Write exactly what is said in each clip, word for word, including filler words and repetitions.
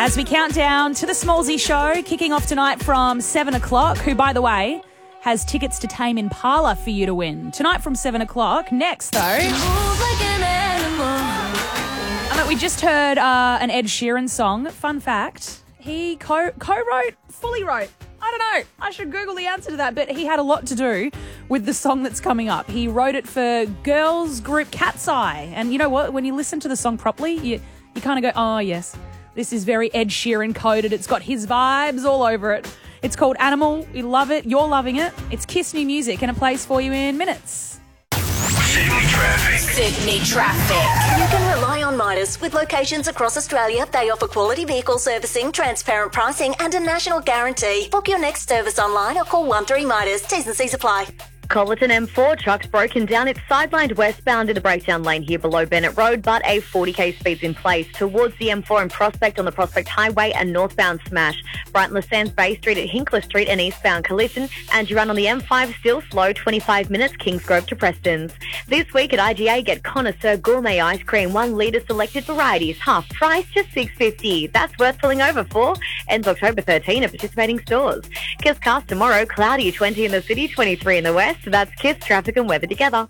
as we count down to the Smallsy Show, kicking off tonight from seven o'clock, who, by the way, has tickets to Tame Impala for you to win. Tonight from seven o'clock. Next, though... I know we just heard uh, an Ed Sheeran song. Fun fact, he co- co-wrote, fully wrote, I don't know, I should Google the answer to that, but he had a lot to do with the song that's coming up. He wrote it for girls group Cat's Eye. And you know what? When you listen to the song properly, you, you kind of go, oh, yes, this is very Ed Sheeran coded. It's got his vibes all over it. It's called Animal. We love it. You're loving it. It's Kiss New Music, and it plays for you in minutes. Sydney traffic. Sydney traffic. You can rely on Midas. With locations across Australia, they offer quality vehicle servicing, transparent pricing and a national guarantee. Book your next service online or call one three Midas. T's and C's apply. Colleton M four truck's broken down. It's sidelined westbound in the breakdown lane here below Bennett Road, but a forty k speed's in place towards the M four and Prospect on the Prospect Highway and northbound smash. Brighton Sands Bay Street at Hinkler Street and eastbound collision, and you run on the M five still slow, twenty-five minutes Kingsgrove to Preston's. This week at I G A, get Connoisseur Gourmet Ice Cream, one litre selected varieties, half price, just six fifty. That's worth pulling over for. Ends October thirteenth at participating stores. Kiss Cast tomorrow, cloudy twenty in the city, twenty-three in the west. So that's Kiss traffic and weather together.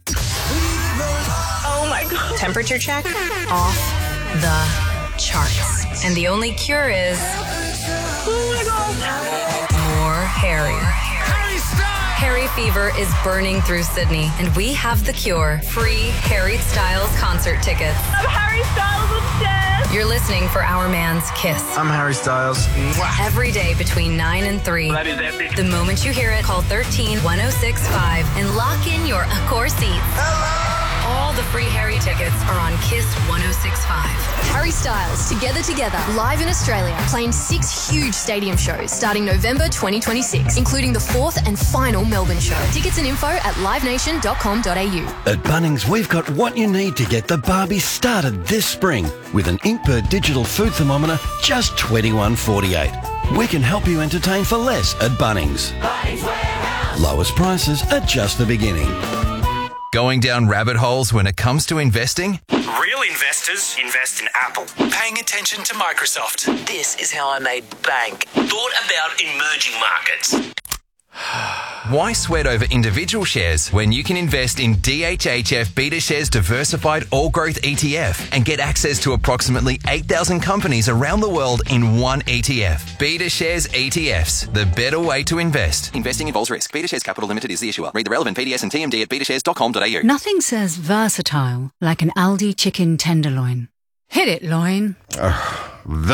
Oh my God. Temperature check off the charts. And the only cure is... Oh my God. more Harry. Harry Styles! Harry fever is burning through Sydney, and we have the cure. Free Harry Styles concert tickets. I'm Harry Styles obsessed. You're listening for Our Man's Kiss. I'm Harry Styles. Mwah. Every day between nine and three. That is epic. The moment you hear it, call thirteen one oh six five and lock in your Accor seats. Hello! All the free Harry tickets are on Kiss one oh six five. Harry Styles, Together Together, live in Australia, playing six huge stadium shows starting November twenty twenty-six, including the fourth and final Melbourne show. Tickets and info at live nation dot com dot a u. At Bunnings, we've got what you need to get the Barbie started this spring with an Inkbird digital food thermometer, just twenty-one forty-eight. We can help you entertain for less at Bunnings. Bunnings Warehouse. Lowest prices are just the beginning. Going down rabbit holes when it comes to investing? Real investors invest in Apple. Paying attention to Microsoft. This is how I made bank. Thought about emerging markets. Why sweat over individual shares when you can invest in D H H F BetaShares Diversified All Growth E T F and get access to approximately eight thousand companies around the world in one E T F? BetaShares E T Fs, the better way to invest. Investing involves risk. BetaShares Capital Limited is the issuer. Read the relevant P D S and T M D at betashares dot com dot a u. Nothing says versatile like an Aldi chicken tenderloin. Hit it, loin. Uh,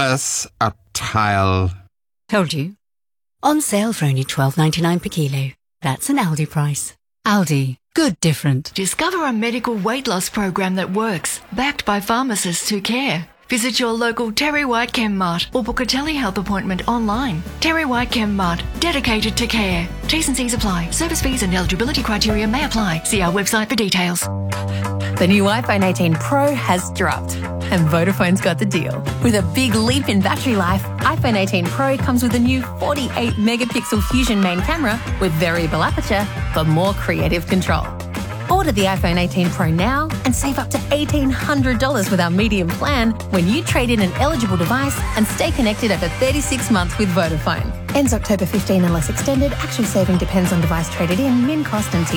versatile. Told you. On sale for only twelve ninety-nine per kilo. That's an Aldi price. Aldi. Good different. Discover a medical weight loss program that works, backed by pharmacists who care. Visit your local Terry White Chem Mart or book a telehealth appointment online. Terry White Chem Mart, dedicated to care. T's and C's apply. Service fees and eligibility criteria may apply. See our website for details. The new iPhone eighteen Pro has dropped, and Vodafone's got the deal. With a big leap in battery life, iPhone eighteen Pro comes with a new forty-eight megapixel Fusion main camera with variable aperture for more creative control. Order the iPhone eighteen Pro now and save up to eighteen hundred dollars with our medium plan when you trade in an eligible device and stay connected over thirty-six months with Vodafone. Ends October fifteenth unless extended. Actual saving depends on device traded in, min cost and T